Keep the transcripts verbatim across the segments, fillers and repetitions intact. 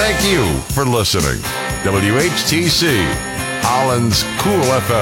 Thank you for listening. W H T C, Holland's Cool F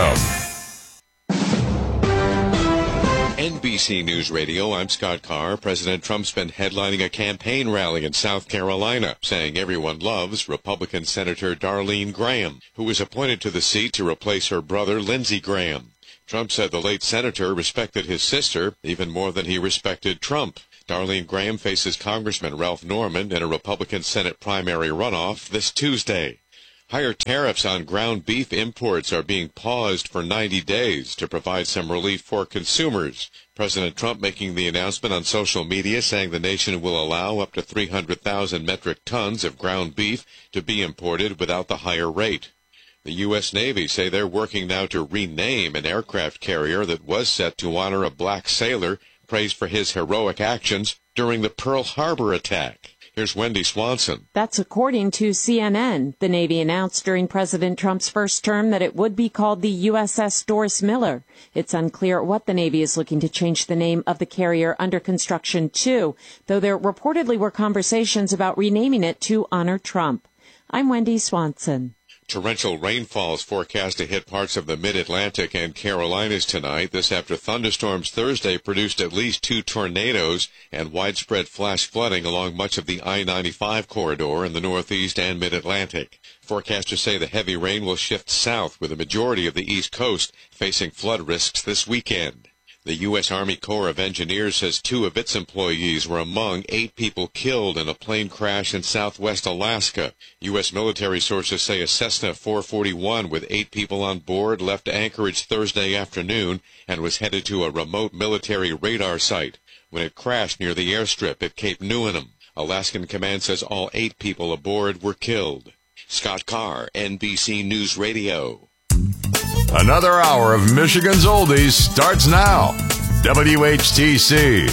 M. N B C News Radio, I'm Scott Carr. President Trump's been headlining a campaign rally in South Carolina, saying everyone loves Republican Senator Darlene Graham, who was appointed to the seat to replace her brother Lindsey Graham. Trump said the late senator respected his sister even more than he respected Trump. Darlene Graham faces Congressman Ralph Norman in a Republican Senate primary runoff this Tuesday. Higher tariffs on ground beef imports are being paused for ninety days to provide some relief for consumers. President Trump making the announcement on social media, saying the nation will allow up to three hundred thousand metric tons of ground beef to be imported without the higher rate. The U S Navy say they're working now to rename an aircraft carrier that was set to honor a black sailor praised for his heroic actions during the Pearl Harbor attack. Here's Wendy Swanson. That's according to C N N. The Navy announced during President Trump's first term that it would be called the U S S Doris Miller. It's unclear what the Navy is looking to change the name of the carrier under construction to, though there reportedly were conversations about renaming it to honor Trump. I'm Wendy Swanson. Torrential rainfalls forecast to hit parts of the mid-Atlantic and Carolinas tonight. This after thunderstorms Thursday produced at least two tornadoes and widespread flash flooding along much of the I ninety-five corridor in the Northeast and mid-Atlantic. Forecasters say the heavy rain will shift south, with a majority of the East Coast facing flood risks this weekend. The U S Army Corps of Engineers says two of its employees were among eight people killed in a plane crash in southwest Alaska. U S military sources say a Cessna four forty-one with eight people on board left Anchorage Thursday afternoon and was headed to a remote military radar site when it crashed near the airstrip at Cape Newenham. Alaskan Command says all eight people aboard were killed. Scott Carr, N B C News Radio. Another hour of Michigan's Oldies starts now. W H T C.